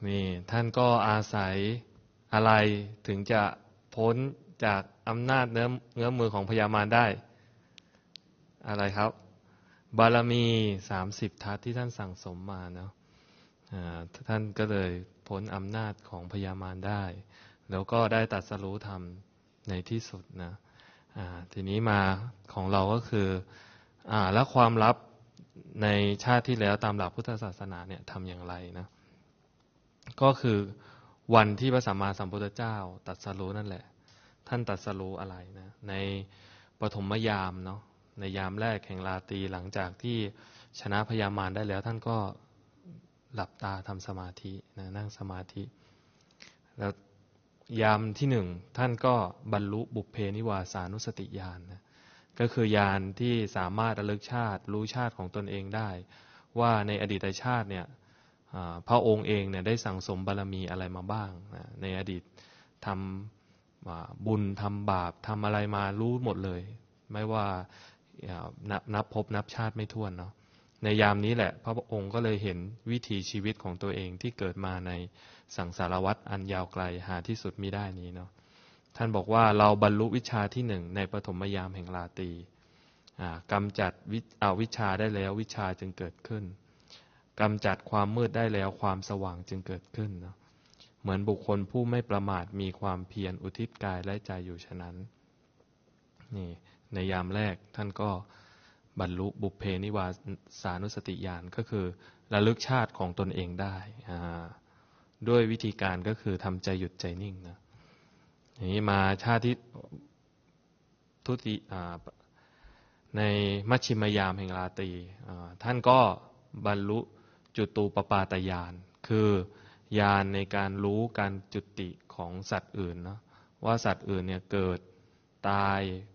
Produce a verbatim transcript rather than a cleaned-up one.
นี่ท่านก็อาศัยอะไรถึงจะพ้นจากอำนาจเนื้อเนื้อมือของพญามารได้อะไรครับบารมีสามสิบทัศที่ท่านสั่งสมมาเนาะท่านก็เลยพ้นอำนาจของพญามารได้แล้วก็ได้ตรัสรู้ธรรมในที่สุดนะทีนี้มาของเราก็คืออ่าแล้วความลับในชาติที่แล้วตามหลักพุทธศาสนาเนี่ยทำอย่างไรนะก็คือวันที่พระสัมมาสัมพุทธเจ้าตรัสรู้นั่นแหละท่านตรัสรู้อะไรนะในปฐมยามเนาะในยามแรกแห่งราตรีหลังจากที่ชนะพญามารได้แล้วท่านก็หลับตาทำสมาธินะนั่งสมาธิแล้วยามที่หนึ่งท่านก็บรรลุบุพเพนิวาสานุสติญาณนะก็คือญาณที่สามารถระลึกชาติรู้ชาติของตนเองได้ว่าในอดีตชาติเนี่ยพระองค์เองเนี่ยได้สั่งสมบารมีอะไรมาบ้างนะในอดีตทำบุญทำบาปทำอะไรมารู้หมดเลยไม่ว่านับพบนับชาติไม่ถ้วนเนาะในยามนี้แหละพระองค์ก็เลยเห็นวิถีชีวิตของตัวเองที่เกิดมาในสังสารวัฏอันยาวไกลหาที่สุดมิได้นี้เนาะท่านบอกว่าเราบรรลุวิชาที่หนึ่งในปฐมยามแห่งราตรีกำจัดอวิชชาได้แล้ววิชาจึงเกิดขึ้นกำจัดความมืดได้แล้วความสว่างจึงเกิดขึ้นเนาะเหมือนบุคคลผู้ไม่ประมาทมีความเพียรอุทิศกายและใจอยู่ฉะนั้นนี่ในยามแรกท่านก็บรรลุบุพเพนิวาสานุสติญาณก็คือระลึกชาติของตนเองได้ด้วยวิธีการก็คือทำใจหยุดใจนิ่งนะอย่างนี้มาชาติที่ทุติในมัชชิมยามแห่งราตรีท่านก็บรรลุจุตูปปาตญาณคือญาณในการรู้การจุติของสัตว์อื่นนะว่าสัตว์อื่นเนี่ยเกิดตาย